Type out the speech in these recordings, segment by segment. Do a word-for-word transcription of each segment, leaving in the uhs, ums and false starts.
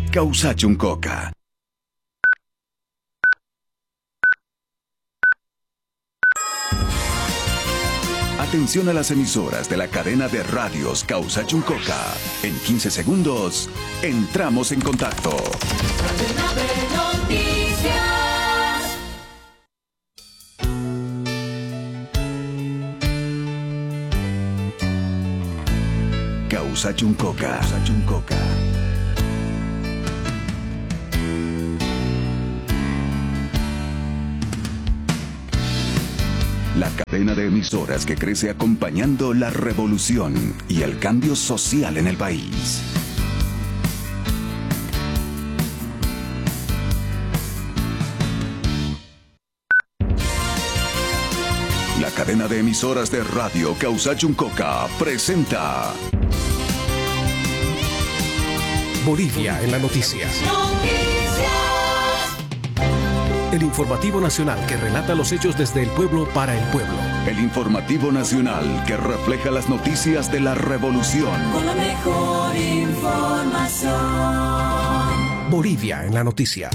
Causachuncoca. Atención a las emisoras de la cadena de radios Causachuncoca. En quince segundos, entramos en contacto. Cadena de noticias. Causachuncoca. Causachuncoca. La cadena de emisoras que crece acompañando la revolución y el cambio social en el país. La cadena de emisoras de radio Causachuncoca presenta Bolivia en la noticia. El informativo nacional que relata los hechos desde el pueblo para el pueblo. El informativo nacional que refleja las noticias de la revolución. Con la mejor información. Bolivia en la noticia.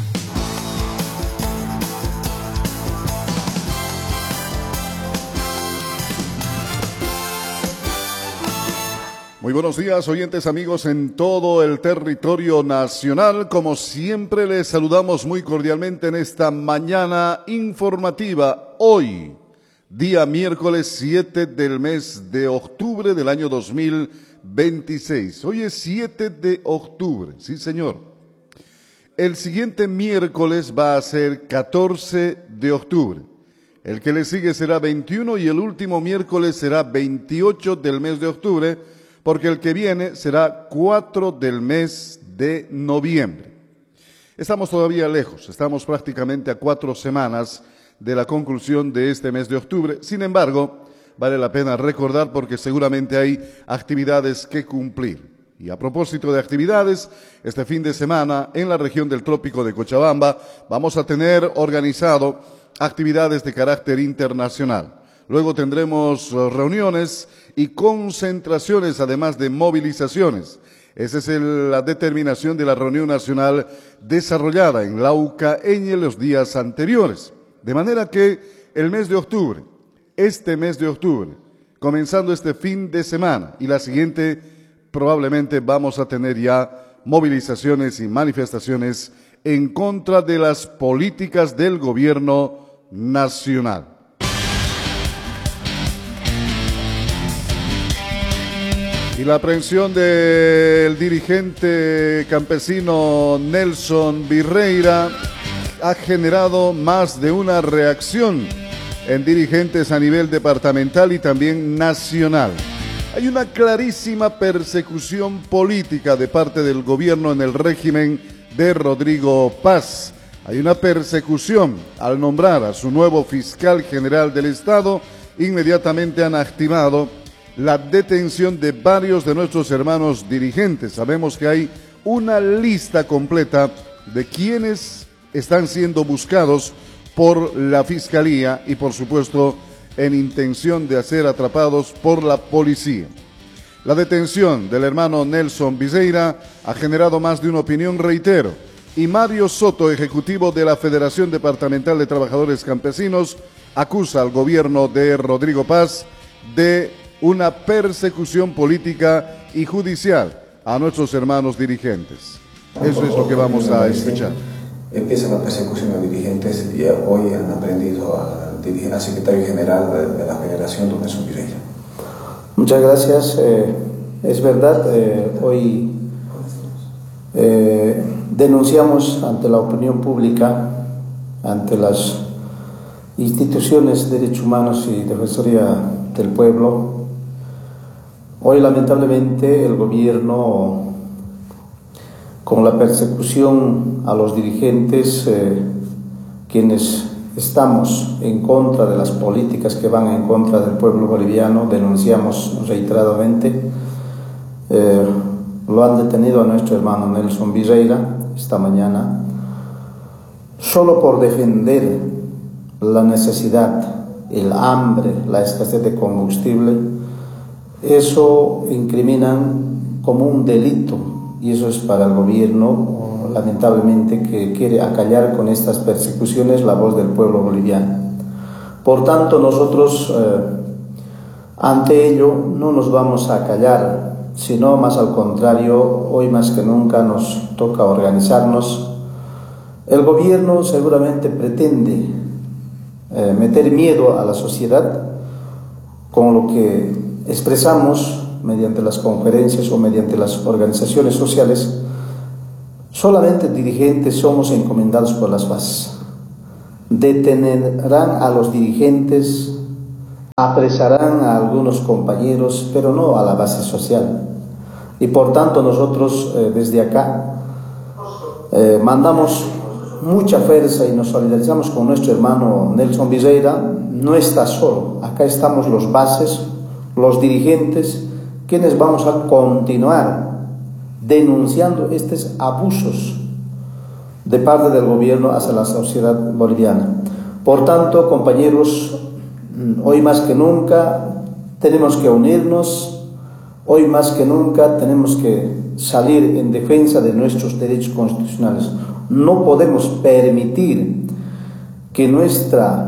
Muy buenos días, oyentes amigos en todo el territorio nacional. Como siempre, les saludamos muy cordialmente en esta mañana informativa. Hoy, día miércoles siete del mes de octubre del año dos mil veintiséis. Hoy es siete de octubre, sí señor. El siguiente miércoles va a ser catorce de octubre. El que le sigue será veintiuno y el último miércoles será veintiocho del mes de octubre, porque el que viene será cuatro del mes de noviembre. Estamos todavía lejos, estamos prácticamente a cuatro semanas de la conclusión de este mes de octubre. Sin embargo, vale la pena recordar porque seguramente hay actividades que cumplir. Y a propósito de actividades, este fin de semana en la región del Trópico de Cochabamba vamos a tener organizado actividades de carácter internacional. Luego tendremos reuniones y concentraciones, además de movilizaciones. Esa es el, la determinación de la reunión nacional desarrollada en Lauca en los días anteriores. De manera que el mes de octubre, este mes de octubre, comenzando este fin de semana y la siguiente, probablemente vamos a tener ya movilizaciones y manifestaciones en contra de las políticas del gobierno nacional. Y la aprehensión del dirigente campesino Nelson Virreira ha generado más de una reacción en dirigentes a nivel departamental y también nacional. Hay una clarísima persecución política de parte del gobierno en el régimen de Rodrigo Paz. Hay una persecución al nombrar a su nuevo fiscal general del Estado. Inmediatamente han activado la detención de varios de nuestros hermanos dirigentes. Sabemos que hay una lista completa de quienes están siendo buscados por la Fiscalía y, por supuesto, en intención de ser atrapados por la policía. La detención del hermano Nelson Virreira ha generado más de una opinión, reitero, y Mario Soto, ejecutivo de la Federación Departamental de Trabajadores Campesinos, acusa al gobierno de Rodrigo Paz de una persecución política y judicial a nuestros hermanos dirigentes. Eso es lo que vamos a escuchar. Empieza la persecución a dirigentes y hoy han aprendido al, al secretario general de, de la Federación, don Nelson Virreira. Muchas gracias. Eh, es verdad, eh, hoy eh, denunciamos ante la opinión pública, ante las instituciones de derechos humanos y defensoría del pueblo. Hoy, lamentablemente, el gobierno, con la persecución a los dirigentes, eh, quienes estamos en contra de las políticas que van en contra del pueblo boliviano, denunciamos reiteradamente, eh, lo han detenido a nuestro hermano Nelson Virreira esta mañana, solo por defender la necesidad, el hambre, la escasez de combustible. Eso incriminan como un delito y eso es para el gobierno lamentablemente, que quiere acallar con estas persecuciones la voz del pueblo boliviano. Por tanto, nosotros eh, ante ello no nos vamos a callar, sino más al contrario, hoy más que nunca nos toca organizarnos. El gobierno seguramente pretende eh, meter miedo a la sociedad con lo que expresamos mediante las conferencias o mediante las organizaciones sociales. Solamente dirigentes somos encomendados por las bases. Detenerán a los dirigentes, apresarán a algunos compañeros, pero no a la base social. Y por tanto nosotros eh, desde acá eh, mandamos mucha fuerza y nos solidarizamos con nuestro hermano Nelson Viseira. No está solo, acá estamos los bases, los dirigentes, quienes vamos a continuar denunciando estos abusos de parte del gobierno hacia la sociedad boliviana. Por tanto, compañeros, hoy más que nunca tenemos que unirnos, hoy más que nunca tenemos que salir en defensa de nuestros derechos constitucionales. No podemos permitir que nuestra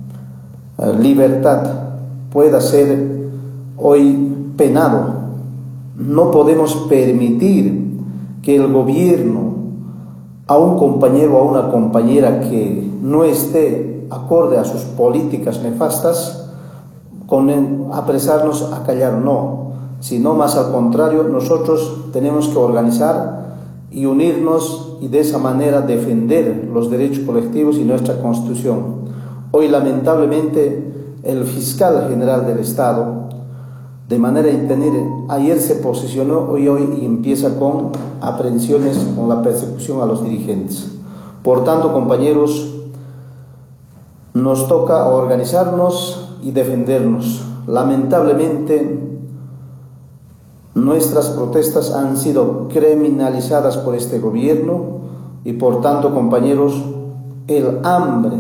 libertad pueda ser hoy penado. No podemos permitir que el gobierno a un compañero o a una compañera que no esté acorde a sus políticas nefastas con apresarnos a callar, no, sino más al contrario, nosotros tenemos que organizar y unirnos y de esa manera defender los derechos colectivos y nuestra Constitución. Hoy lamentablemente el fiscal general del Estado, de manera interina, ayer se posicionó, hoy hoy y empieza con aprehensiones, con la persecución a los dirigentes. Por tanto, compañeros, nos toca organizarnos y defendernos. Lamentablemente, nuestras protestas han sido criminalizadas por este gobierno y por tanto, compañeros, el hambre,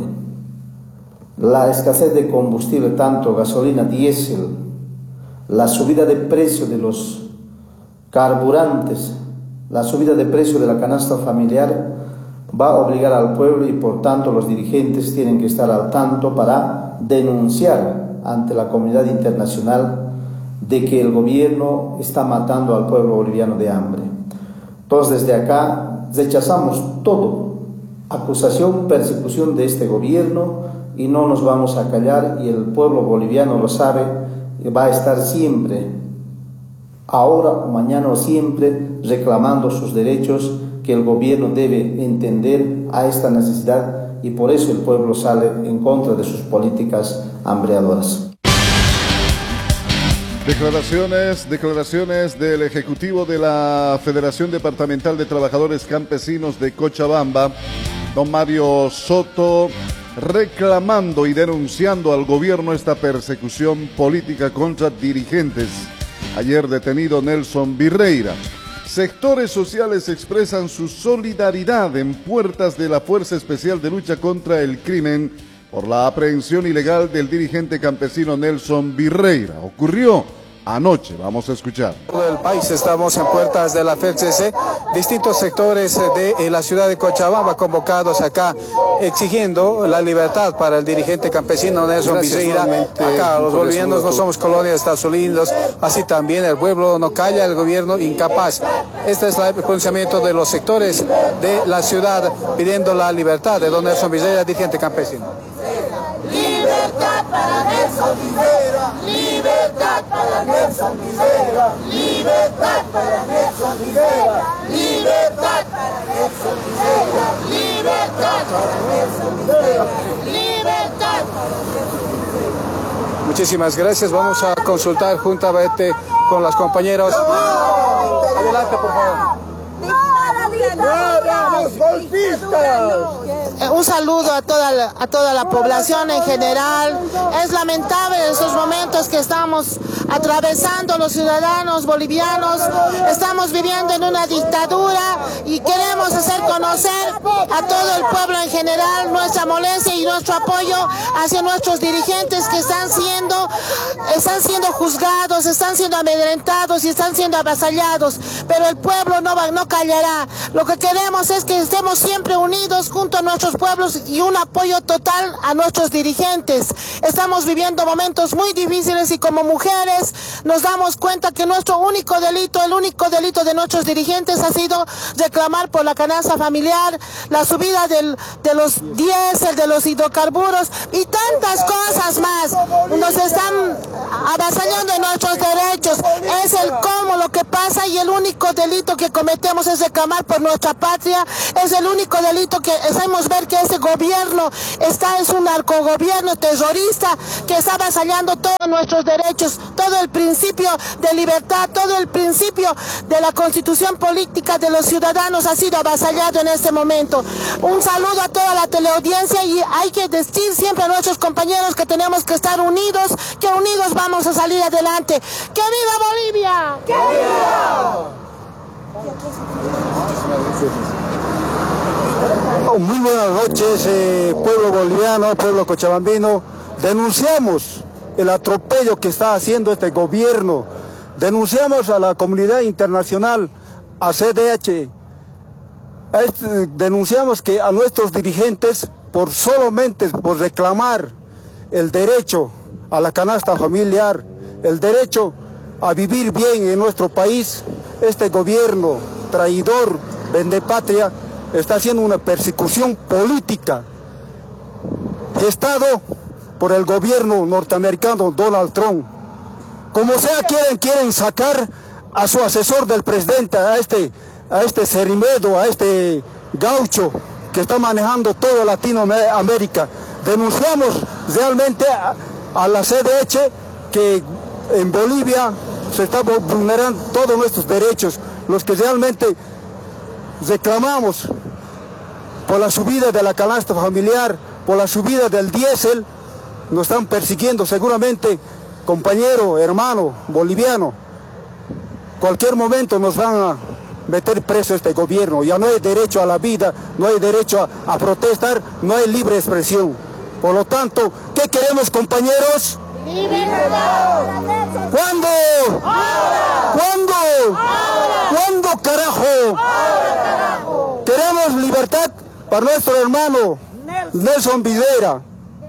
la escasez de combustible, tanto gasolina, diésel, la subida de precio de los carburantes, la subida de precio de la canasta familiar va a obligar al pueblo y por tanto los dirigentes tienen que estar al tanto para denunciar ante la comunidad internacional de que el gobierno está matando al pueblo boliviano de hambre. Entonces desde acá rechazamos todo acusación, persecución de este gobierno y no nos vamos a callar, y el pueblo boliviano lo sabe, va a estar siempre, ahora o mañana o siempre, reclamando sus derechos, que el gobierno debe entender a esta necesidad y por eso el pueblo sale en contra de sus políticas hambreadoras. Declaraciones, declaraciones del Ejecutivo de la Federación Departamental de Trabajadores Campesinos de Cochabamba, don Mario Soto, reclamando y denunciando al gobierno esta persecución política contra dirigentes. Ayer detenido Nelson Viseira. Sectores sociales expresan su solidaridad en puertas de la Fuerza Especial de Lucha contra el Crimen por la aprehensión ilegal del dirigente campesino Nelson Viseira. Ocurrió anoche, vamos a escuchar. Todo el país estamos en puertas de la F E C C, distintos sectores de la ciudad de Cochabamba convocados acá, exigiendo la libertad para el dirigente campesino Nelson Viseira. Acá los bolivianos no somos colonia de Estados Unidos, así también el pueblo no calla, el gobierno incapaz. Este es el pronunciamiento de los sectores de la ciudad pidiendo la libertad de don Nelson Viseira, dirigente campesino. Libertad para Nelson Viseira, libertad para Nelson Viseira, libertad para Nelson Viseira, libertad para Nelson Viseira, libertad para Nelson Viseira, libertad para Nelson Viseira. Muchísimas gracias, vamos a consultar juntamente con las compañeras. Adelante, por favor. Un saludo a toda la, a toda la población en general. Es lamentable en estos momentos que estamos atravesando los ciudadanos bolivianos. Estamos viviendo en una dictadura y queremos hacer conocer a todo el pueblo en general nuestra molestia y nuestro apoyo hacia nuestros dirigentes que están siendo, están siendo juzgados, están siendo amedrentados y están siendo avasallados. Pero el pueblo no, va, no callará. Lo que queremos es que estemos siempre unidos junto a nuestros pueblos y un apoyo total a nuestros dirigentes. Estamos viviendo momentos muy difíciles y como mujeres nos damos cuenta que nuestro único delito, el único delito de nuestros dirigentes ha sido reclamar por la canasta familiar, la subida del, de los diésel, de los hidrocarburos y tantas cosas más. Nos están avasallando en nuestros derechos. Es el cómo lo que pasa y el único delito que cometemos es reclamar por nuestra patria. Es el único delito que hacemos ver que ese gobierno está, es un narcogobierno terrorista que está avasallando todos nuestros derechos, todo el principio de libertad, todo el principio de la constitución política de los ciudadanos ha sido avasallado en este momento. Un saludo a toda la teleaudiencia y hay que decir siempre a nuestros compañeros que tenemos que estar unidos, que unidos vamos a salir adelante. ¡Que viva Bolivia! ¡Que viva! Oh, muy buenas noches, eh, pueblo boliviano, pueblo cochabambino. Denunciamos el atropello que está haciendo este gobierno. Denunciamos a la comunidad internacional, a C D H. Este, denunciamos que a nuestros dirigentes, por solamente por reclamar el derecho a la canasta familiar, el derecho a vivir bien en nuestro país, este gobierno traidor, vendepatria, está haciendo una persecución política gestado por el gobierno norteamericano Donald Trump. Como sea, quieren, quieren sacar a su asesor del presidente, a este, a este cerimedo, a este gaucho que está manejando todo Latinoamérica. Denunciamos realmente a, a la C D H que en Bolivia se están vulnerando todos nuestros derechos, los que realmente reclamamos por la subida de la canasta familiar, por la subida del diésel. Nos están persiguiendo seguramente, compañero, hermano, boliviano. Cualquier momento nos van a meter preso este gobierno. Ya no hay derecho a la vida, no hay derecho a, a protestar, no hay libre expresión. Por lo tanto, ¿qué queremos, compañeros? ¡Libertad! ¿Cuándo? ¡Ahora! ¿Cuándo? ¡Ahora! ¿Cuándo, carajo? ¡Ahora, carajo! Queremos libertad para nuestro hermano Nelson Videla.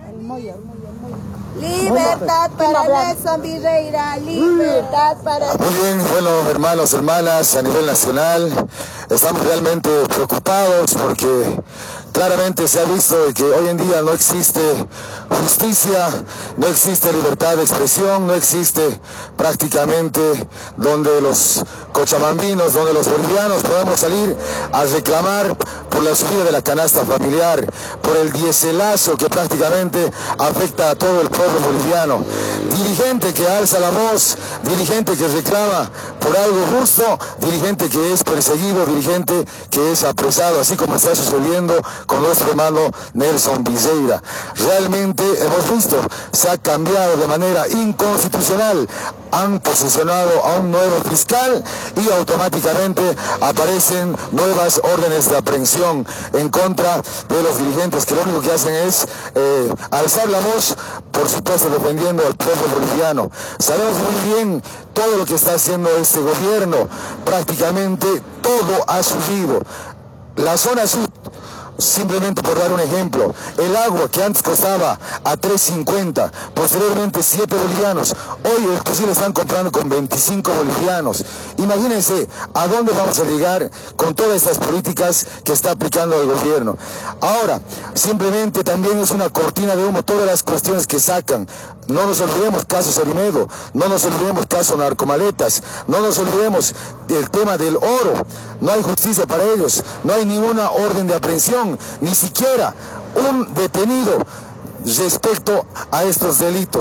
Libertad para Nelson Videla, libertad para... Muy bien, bueno, hermanos, hermanas, a nivel nacional, estamos realmente preocupados porque claramente se ha visto que hoy en día no existe justicia, no existe libertad de expresión, no existe prácticamente donde los cochabambinos, donde los bolivianos podamos salir a reclamar por la subida de la canasta familiar, por el diéselazo que prácticamente afecta a todo el pueblo boliviano. Dirigente que alza la voz, dirigente que reclama por algo justo, dirigente que es perseguido, dirigente que es apresado, así como está sucediendo con nuestro hermano Nelson Videla. Realmente hemos visto, se ha cambiado de manera inconstitucional, han posicionado a un nuevo fiscal y automáticamente aparecen nuevas órdenes de aprehensión en contra de los dirigentes que lo único que hacen es eh, alzar la voz, por supuesto defendiendo al pueblo boliviano. Sabemos muy bien todo lo que está haciendo este gobierno, prácticamente todo ha subido. La zona sur, simplemente por dar un ejemplo, el agua que antes costaba a tres cincuenta, posteriormente siete bolivianos, hoy el fusil están comprando con veinticinco bolivianos. Imagínense a dónde vamos a llegar con todas estas políticas que está aplicando el gobierno. Ahora, simplemente también es una cortina de humo todas las cuestiones que sacan. No nos olvidemos caso Cerimedo, no nos olvidemos caso narcomaletas, no nos olvidemos del tema del oro. No hay justicia para ellos, no hay ninguna orden de aprehensión, ni siquiera un detenido respecto a estos delitos.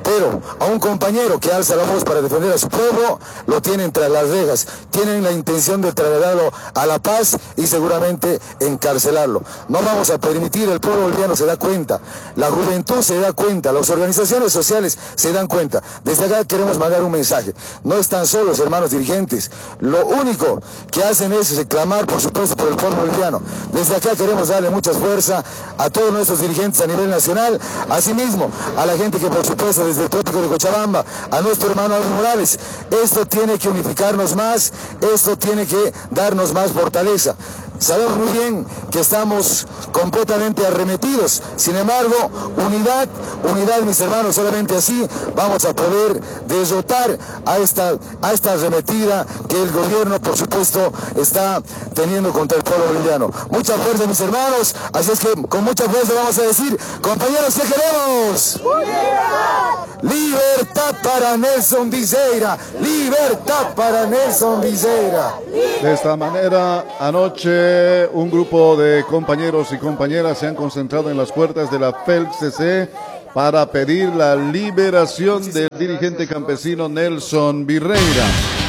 pero a un compañero que alza la voz para defender a su pueblo, lo tienen tras las rejas, tienen la intención de trasladarlo a La Paz y seguramente encarcelarlo. No vamos a permitir, el pueblo boliviano se da cuenta, la juventud se da cuenta, las organizaciones sociales se dan cuenta. Desde acá queremos mandar un mensaje, no están solos, hermanos dirigentes, lo único que hacen es reclamar, por supuesto, por el pueblo boliviano. Desde acá queremos darle mucha fuerza a todos nuestros dirigentes a nivel nacional, asimismo a la gente que por supuesto desde el trópico de Cochabamba, a nuestro hermano Evo Morales. Esto tiene que unificarnos más, esto tiene que darnos más fortaleza. Sabemos muy bien que estamos completamente arremetidos, sin embargo, unidad, unidad mis hermanos, solamente así vamos a poder derrotar a esta, a esta arremetida que el gobierno, por supuesto, está teniendo contra el pueblo boliviano. Mucha fuerza mis hermanos, así es que con mucha fuerza vamos a decir, compañeros, ¿qué queremos? ¡Libertad! ¡Libertad para Nelson Viseira! ¡Libertad para Nelson Viseira! De esta manera, anoche un grupo de compañeros y compañeras se han concentrado en las puertas de la F E L C C para pedir la liberación del dirigente campesino Nelson Viseira.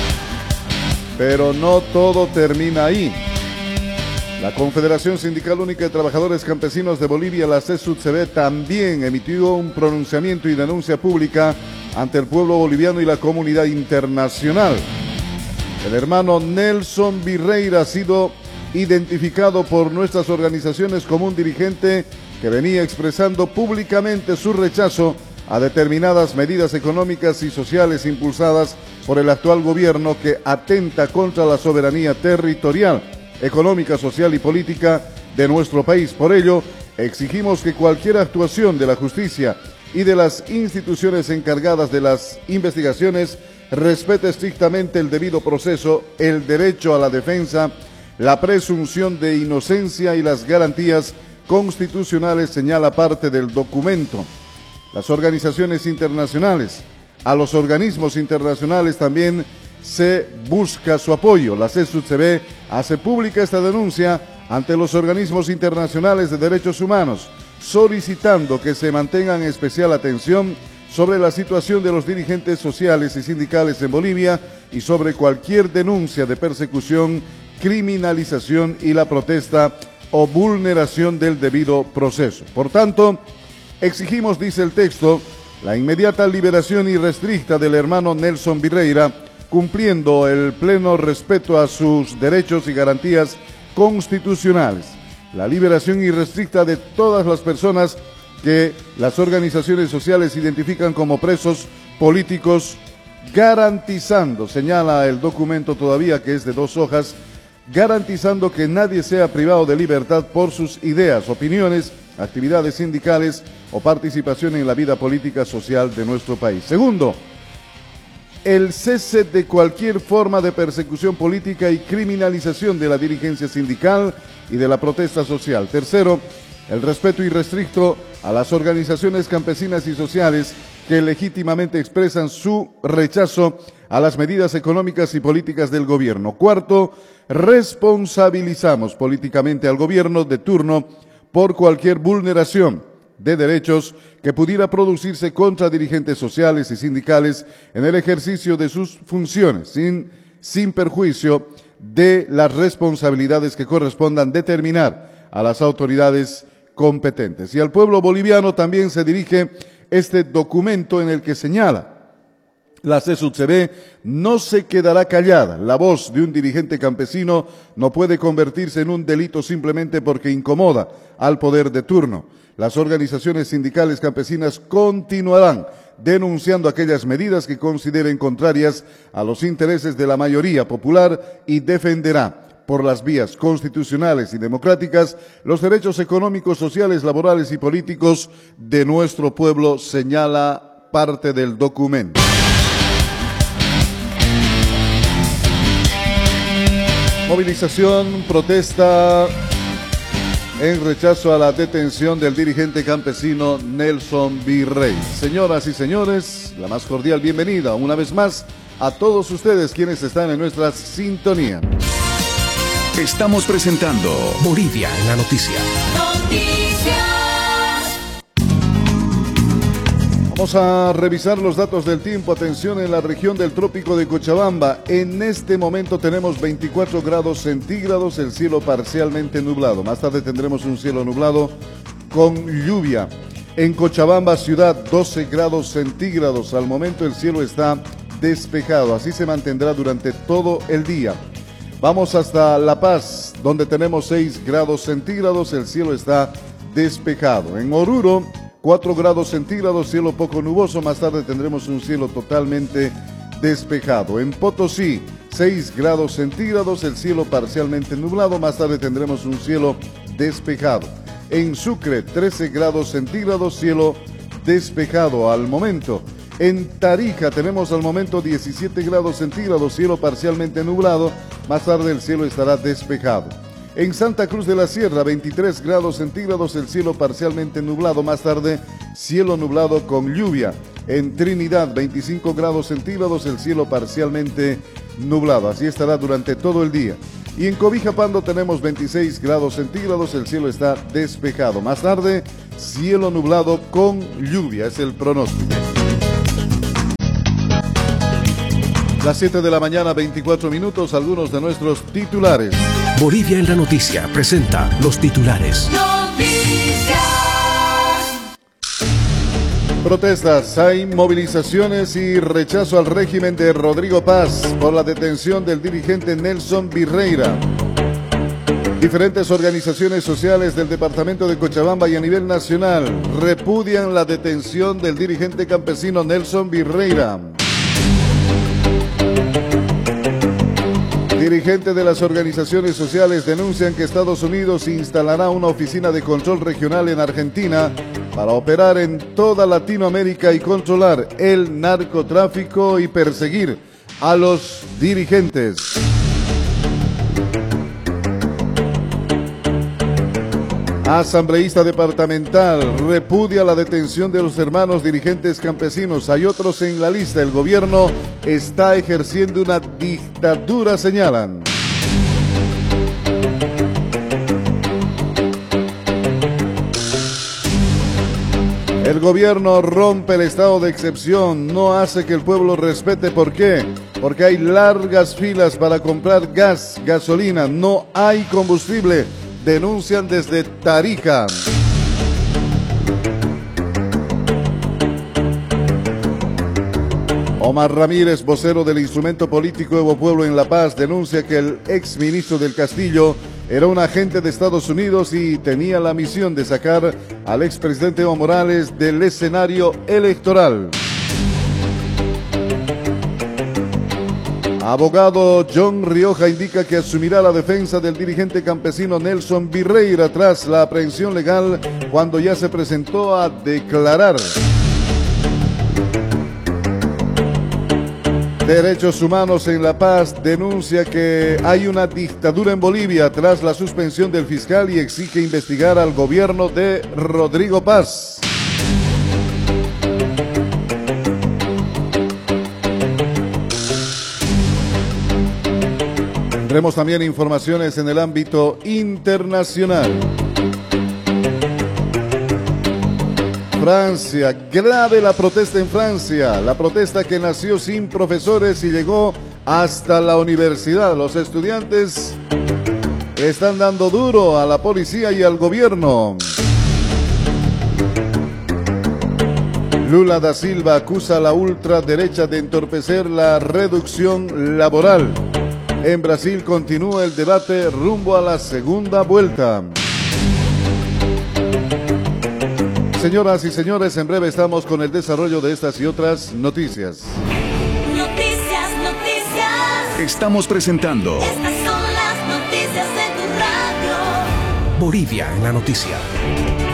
Pero no todo termina ahí. La Confederación Sindical Única de Trabajadores Campesinos de Bolivia, la C S U T C B, también emitió un pronunciamiento y denuncia pública ante el pueblo boliviano y la comunidad internacional. El hermano Nelson Viseira ha sido identificado por nuestras organizaciones como un dirigente que venía expresando públicamente su rechazo a determinadas medidas económicas y sociales impulsadas por el actual gobierno que atenta contra la soberanía territorial, económica, social y política de nuestro país. Por ello, exigimos que cualquier actuación de la justicia y de las instituciones encargadas de las investigaciones respete estrictamente el debido proceso, el derecho a la defensa, la presunción de inocencia y las garantías constitucionales, señala parte del documento. Las organizaciones internacionales, a los organismos internacionales también se busca su apoyo. La C S U T C B hace pública esta denuncia ante los organismos internacionales de derechos humanos, solicitando que se mantengan especial atención sobre la situación de los dirigentes sociales y sindicales en Bolivia y sobre cualquier denuncia de persecución, criminalización y la protesta o vulneración del debido proceso. Por tanto, exigimos, dice el texto, la inmediata liberación irrestricta del hermano Nelson Viseira, cumpliendo el pleno respeto a sus derechos y garantías constitucionales, la liberación irrestricta de todas las personas que las organizaciones sociales identifican como presos políticos, garantizando, señala el documento todavía que es de dos hojas, garantizando que nadie sea privado de libertad por sus ideas, opiniones, actividades sindicales o participación en la vida política social de nuestro país. Segundo, el cese de cualquier forma de persecución política y criminalización de la dirigencia sindical y de la protesta social. Tercero, el respeto irrestricto a las organizaciones campesinas y sociales que legítimamente expresan su rechazo a las medidas económicas y políticas del gobierno. Cuarto, responsabilizamos políticamente al gobierno de turno por cualquier vulneración de derechos que pudiera producirse contra dirigentes sociales y sindicales en el ejercicio de sus funciones, sin, sin perjuicio de las responsabilidades que correspondan determinar a las autoridades competentes. Y al pueblo boliviano también se dirige este documento en el que señala: la C S U T C B no se quedará callada. La voz de un dirigente campesino no puede convertirse en un delito simplemente porque incomoda al poder de turno. Las organizaciones sindicales campesinas continuarán denunciando aquellas medidas que consideren contrarias a los intereses de la mayoría popular y defenderá por las vías constitucionales y democráticas los derechos económicos, sociales, laborales y políticos de nuestro pueblo, señala parte del documento. Movilización, protesta en rechazo a la detención del dirigente campesino Nelson Viseira. Señoras y señores, la más cordial bienvenida una vez más a todos ustedes quienes están en nuestra sintonía. Estamos presentando Bolivia en la noticia. Noticias. Vamos a revisar los datos del tiempo. Atención en la región del trópico de Cochabamba. En este momento tenemos veinticuatro grados centígrados, el cielo parcialmente nublado. Más tarde tendremos un cielo nublado con lluvia. En Cochabamba ciudad, doce grados centígrados. Al momento el cielo está despejado. Así se mantendrá durante todo el día. Vamos hasta La Paz, donde tenemos seis grados centígrados. El cielo está despejado. En Oruro, cuatro grados centígrados, cielo poco nuboso. Más tarde tendremos un cielo totalmente despejado. En Potosí, seis grados centígrados, el cielo parcialmente nublado. Más tarde tendremos un cielo despejado. En Sucre, trece grados centígrados, cielo despejado al momento. En Tarija tenemos al momento diecisiete grados centígrados, cielo parcialmente nublado. Más tarde el cielo estará despejado. En Santa Cruz de la Sierra, veintitrés grados centígrados, el cielo parcialmente nublado. Más tarde, cielo nublado con lluvia. En Trinidad, veinticinco grados centígrados, el cielo parcialmente nublado. Así estará durante todo el día. Y en Cobija Pando tenemos veintiséis grados centígrados, el cielo está despejado. Más tarde, cielo nublado con lluvia, es el pronóstico. Las siete de la mañana, veinticuatro minutos, algunos de nuestros titulares. Bolivia en la noticia presenta los titulares. Noticias. Protestas, hay movilizaciones y rechazo al régimen de Rodrigo Paz por la detención del dirigente Nelson Virreira. Diferentes organizaciones sociales del departamento de Cochabamba y a nivel nacional repudian la detención del dirigente campesino Nelson Virreira. Dirigentes de las organizaciones sociales denuncian que Estados Unidos instalará una oficina de control regional en Argentina para operar en toda Latinoamérica y controlar el narcotráfico y perseguir a los dirigentes. Asambleísta departamental repudia la detención de los hermanos dirigentes campesinos. Hay otros en la lista. El gobierno está ejerciendo una dictadura, señalan. El gobierno rompe el estado de excepción, no hace que el pueblo respete. ¿Por qué? Porque hay largas filas para comprar gas, gasolina, no hay combustible. Denuncian desde Tarija. Omar Ramírez, vocero del instrumento político Evo Pueblo en La Paz, denuncia que el exministro del Castillo era un agente de Estados Unidos y tenía la misión de sacar al expresidente Evo Morales del escenario electoral. Abogado John Rioja indica que asumirá la defensa del dirigente campesino Nelson Virreira tras la aprehensión legal cuando ya se presentó a declarar. Derechos Humanos en La Paz denuncia que hay una dictadura en Bolivia tras la suspensión del fiscal y exige investigar al gobierno de Rodrigo Paz. Tendremos también informaciones en el ámbito internacional. Francia, grave la protesta en Francia, la protesta que nació sin profesores y llegó hasta la universidad. Los estudiantes están dando duro a la policía y al gobierno. Lula da Silva acusa a la ultraderecha de entorpecer la reducción laboral. En Brasil continúa el debate rumbo a la segunda vuelta. Señoras y señores, en breve estamos con el desarrollo de estas y otras noticias. Noticias, noticias. Estamos presentando Estas son las noticias de tu radio. Bolivia en la noticia.